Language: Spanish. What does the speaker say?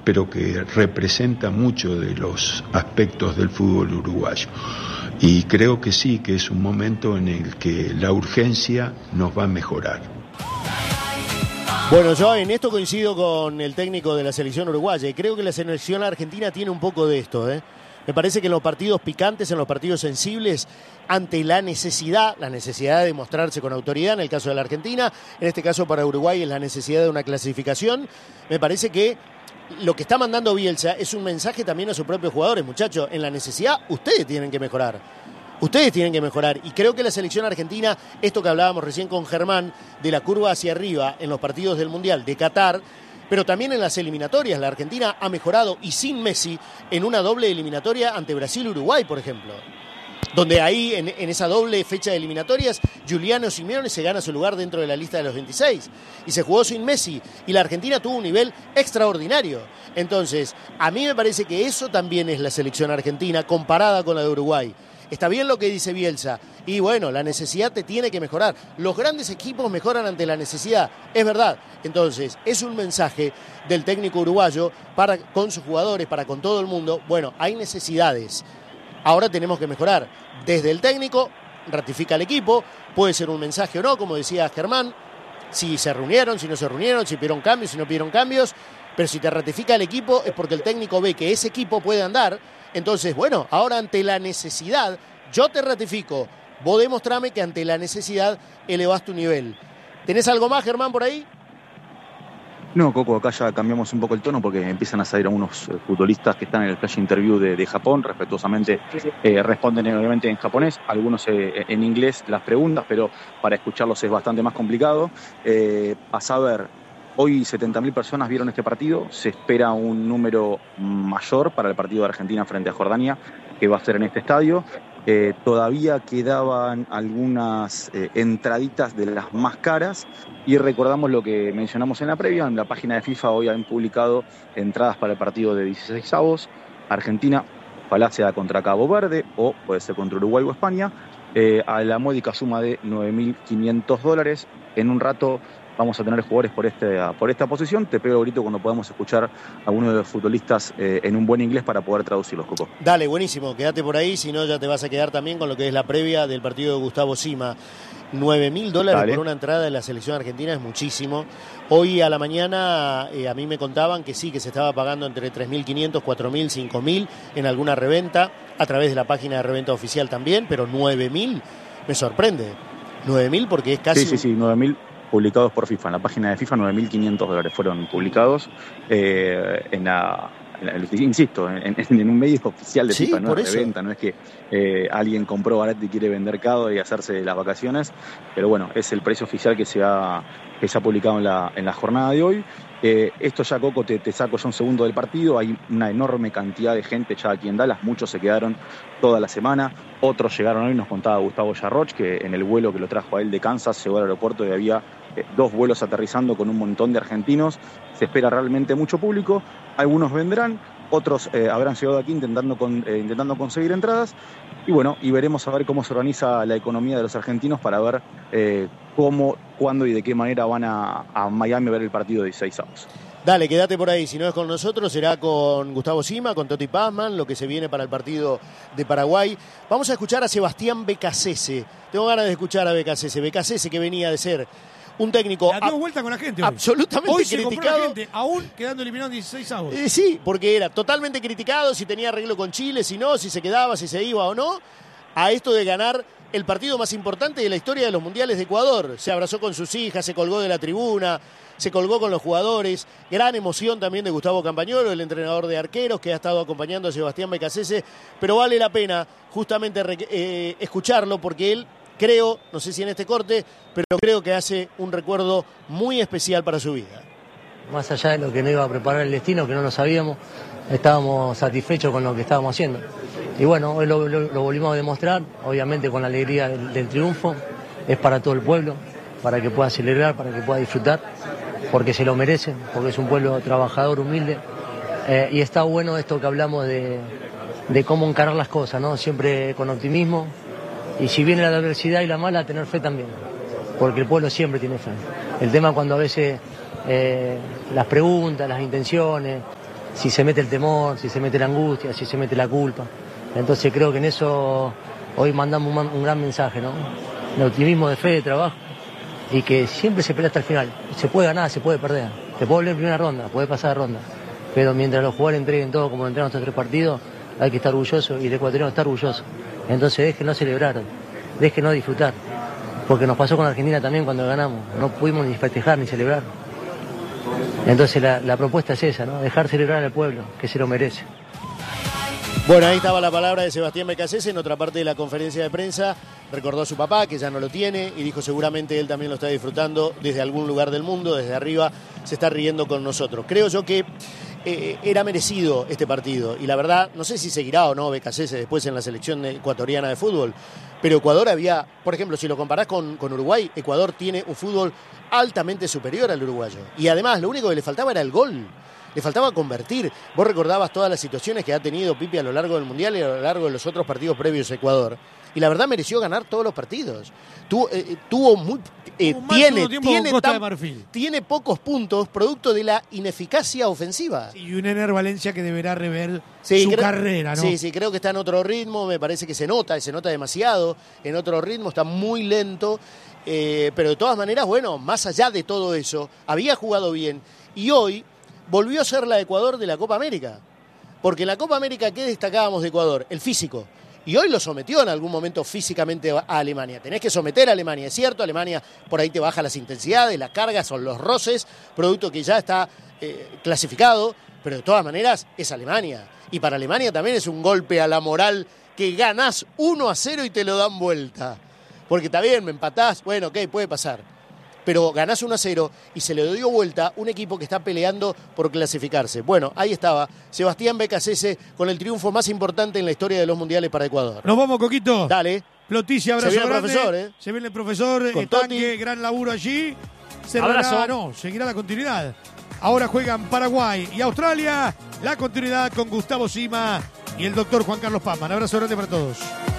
pero que representa mucho de los aspectos del fútbol uruguayo. Y creo que sí, que es un momento en el que la urgencia nos va a mejorar. Bueno, yo en esto coincido con el técnico de la selección uruguaya y creo que la selección argentina tiene un poco de esto, ¿eh? Me parece que en los partidos picantes, en los partidos sensibles, ante la necesidad de mostrarse con autoridad, en el caso de la Argentina, en este caso para Uruguay es la necesidad de una clasificación, me parece que lo que está mandando Bielsa es un mensaje también a sus propios jugadores. Muchachos, en la necesidad ustedes tienen que mejorar. Ustedes tienen que mejorar. Y creo que la selección argentina, esto que hablábamos recién con Germán, de la curva hacia arriba en los partidos del Mundial de Qatar, pero también en las eliminatorias. La Argentina ha mejorado y sin Messi en una doble eliminatoria ante Brasil-Uruguay, por ejemplo. Donde ahí, en esa doble fecha de eliminatorias, Giuliano Simeone se gana su lugar dentro de la lista de los 26. Y se jugó sin Messi. Y la Argentina tuvo un nivel extraordinario. Entonces, a mí me parece que eso también es la selección argentina comparada con la de Uruguay. Está bien lo que dice Bielsa. Y bueno, la necesidad te tiene que mejorar. Los grandes equipos mejoran ante la necesidad. Es verdad. Entonces, es un mensaje del técnico uruguayo para con sus jugadores, para con todo el mundo. Bueno, hay necesidades. Ahora tenemos que mejorar. Desde el técnico, ratifica el equipo. Puede ser un mensaje o no, como decía Germán. Si se reunieron, si no se reunieron, si pidieron cambios, si no pidieron cambios. Pero si te ratifica el equipo es porque el técnico ve que ese equipo puede andar. Entonces, bueno, ahora ante la necesidad, yo te ratifico. Vos demostrame que ante la necesidad elevás tu nivel. ¿Tenés algo más, Germán, por ahí? No, Coco, acá ya cambiamos un poco el tono porque empiezan a salir algunos futbolistas que están en el flash interview de Japón. Respetuosamente responden obviamente en japonés, algunos en inglés las preguntas, pero para escucharlos es bastante más complicado. A saber, hoy 70.000 personas vieron este partido, se espera un número mayor para el partido de Argentina frente a Jordania, que va a ser en este estadio. Todavía quedaban algunas entraditas de las más caras y recordamos lo que mencionamos en la previa. En la página de FIFA hoy han publicado entradas para el partido de 16avos. Argentina, ojalá sea contra Cabo Verde o puede ser contra Uruguay o España, a la módica suma de $9.500. En un rato vamos a tener jugadores por esta posición. Te pego el grito cuando podamos escuchar a algunos de los futbolistas en un buen inglés para poder traducirlos, Coco. Dale, buenísimo, quédate por ahí, si no ya te vas a quedar también con lo que es la previa del partido de Gustavo Sima. $9.000 por una entrada de la selección argentina es muchísimo. Hoy a la mañana a mí me contaban que sí, que se estaba pagando entre 3.500, 4.000, 5.000 en alguna reventa, a través de la página de reventa oficial también, pero 9.000 me sorprende. 9.000 porque es casi... Sí, 9.000 publicados por FIFA. En la página de FIFA $9.500 fueron publicados insisto, en un medio oficial de FIFA, no es reventa, no es que alguien compró barato y quiere vender caro y hacerse las vacaciones, pero bueno, es el precio oficial que se ha publicado en la jornada de hoy. Esto ya, Coco, te saco ya un segundo del partido. Hay una enorme cantidad de gente ya aquí en Dallas, muchos se quedaron toda la semana, otros llegaron hoy. Nos contaba Gustavo Yarroch que en el vuelo que lo trajo a él de Kansas llegó al aeropuerto y había 2 vuelos aterrizando con un montón de argentinos. Se espera realmente mucho público, algunos vendrán, otros habrán llegado aquí intentando conseguir entradas, y bueno, y veremos a ver cómo se organiza la economía de los argentinos para ver cómo, cuándo y de qué manera van a Miami a ver el partido de 16avos. Dale, quédate por ahí, si no es con nosotros será con Gustavo Sima, con Toti Pazman, lo que se viene para el partido de Paraguay. Vamos a escuchar a Sebastián Becasese. Tengo ganas de escuchar a Becasese que venía de ser un técnico la dio vuelta con la gente hoy. Absolutamente hoy criticado. Se compró la gente, aún quedando eliminado en 16avos. Sí, porque era totalmente criticado, si tenía arreglo con Chile, si no, si se quedaba, si se iba o no, a esto de ganar el partido más importante de la historia de los mundiales de Ecuador. Se abrazó con sus hijas, se colgó de la tribuna, se colgó con los jugadores. Gran emoción también de Gustavo Campagnolo, el entrenador de arqueros que ha estado acompañando a Sebastián Becasese, pero vale la pena justamente escucharlo porque él, creo, no sé si en este corte, pero creo que hace un recuerdo muy especial para su vida. Más allá de lo que no iba a preparar el destino, que no lo sabíamos, estábamos satisfechos con lo que estábamos haciendo. Y bueno, hoy lo volvimos a demostrar, obviamente con la alegría del triunfo. Es para todo el pueblo, para que pueda celebrar, para que pueda disfrutar, porque se lo merece, porque es un pueblo trabajador, humilde. Y está bueno esto que hablamos de cómo encarar las cosas, ¿no? Siempre con optimismo. Y si viene la adversidad y la mala, tener fe también, porque el pueblo siempre tiene fe. El tema cuando a veces las preguntas, las intenciones, si se mete el temor, si se mete la angustia, si se mete la culpa. Entonces creo que en eso hoy mandamos un gran mensaje, ¿no? De optimismo, de fe, de trabajo, y que siempre se pelea hasta el final. Se puede ganar, se puede perder. Te puede volver en primera ronda, puede pasar de ronda. Pero mientras los jugadores entreguen todo como lo entregan estos 3 partidos, hay que estar orgulloso y el ecuatoriano está orgulloso. Entonces déjenos celebrar, déjenos disfrutar. Porque nos pasó con Argentina también cuando ganamos. No pudimos ni festejar ni celebrar. Entonces la propuesta es esa, ¿no? Dejar celebrar al pueblo, que se lo merece. Bueno, ahí estaba la palabra de Sebastián Becasese en otra parte de la conferencia de prensa. Recordó a su papá, que ya no lo tiene, y dijo seguramente él también lo está disfrutando desde algún lugar del mundo, desde arriba, se está riendo con nosotros. Creo yo que era merecido este partido, y la verdad, no sé si seguirá o no Becasese después en la selección ecuatoriana de fútbol, pero Ecuador había, por ejemplo, si lo comparás con Uruguay, Ecuador tiene un fútbol altamente superior al uruguayo, y además lo único que le faltaba era el gol. Le faltaba convertir. Vos recordabas todas las situaciones que ha tenido Pipi a lo largo del Mundial y a lo largo de los otros partidos previos a Ecuador. Y la verdad mereció ganar todos los partidos. Tiene pocos puntos producto de la ineficacia ofensiva. Sí, y un Ener Valencia que deberá rever su carrera, ¿no? Sí, creo que está en otro ritmo, me parece que se nota demasiado, en otro ritmo, está muy lento. Pero de todas maneras, bueno, más allá de todo eso, había jugado bien. Y hoy volvió a ser la Ecuador de la Copa América. Porque en la Copa América, ¿qué destacábamos de Ecuador? El físico. Y hoy lo sometió en algún momento físicamente a Alemania. Tenés que someter a Alemania, es cierto. Alemania por ahí te baja las intensidades, las cargas, son los roces, producto que ya está clasificado. Pero de todas maneras es Alemania. Y para Alemania también es un golpe a la moral que ganás 1-0 y te lo dan vuelta. Porque está bien, me empatás, bueno, ok, puede pasar. Pero ganás 1-0 y se le dio vuelta un equipo que está peleando por clasificarse. Bueno, ahí estaba Sebastián Becasese con el triunfo más importante en la historia de los mundiales para Ecuador. Nos vamos, Coquito. Dale. Ploticia, abrazo grande. El profesor, Se viene el profesor, Tanque, gran laburo allí. Seguirá la continuidad. Ahora juegan Paraguay y Australia. La continuidad con Gustavo Sima y el doctor Juan Carlos Pama. Un abrazo grande para todos.